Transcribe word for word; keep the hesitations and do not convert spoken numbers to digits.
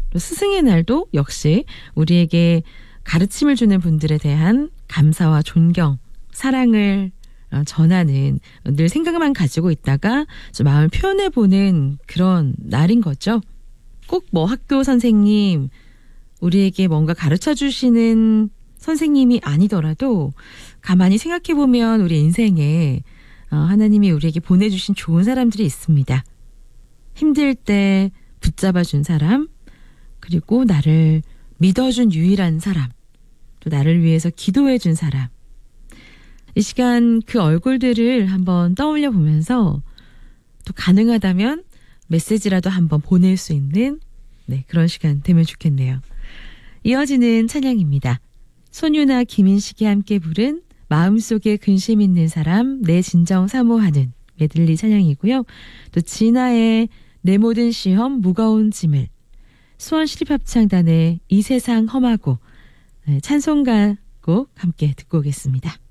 또 스승의 날도 역시 우리에게 가르침을 주는 분들에 대한 감사와 존경, 사랑을 전하는, 늘 생각만 가지고 있다가 좀 마음을 표현해보는 그런 날인 거죠. 꼭 뭐 학교 선생님, 우리에게 뭔가 가르쳐 주시는 선생님이 아니더라도 가만히 생각해보면 우리 인생에 하나님이 우리에게 보내주신 좋은 사람들이 있습니다. 힘들 때 붙잡아준 사람, 그리고 나를 믿어준 유일한 사람, 또 나를 위해서 기도해준 사람. 이 시간 그 얼굴들을 한번 떠올려 보면서 또 가능하다면 메시지라도 한번 보낼 수 있는 네, 그런 시간 되면 좋겠네요. 이어지는 찬양입니다. 손유나 김인식이 함께 부른 마음속에 근심 있는 사람 내 진정 사모하는 메들리 찬양이고요. 또 진아의 내 모든 시험 무거운 짐을, 수원시립합창단의 이 세상 험하고, 찬송가곡 함께 듣고 오겠습니다.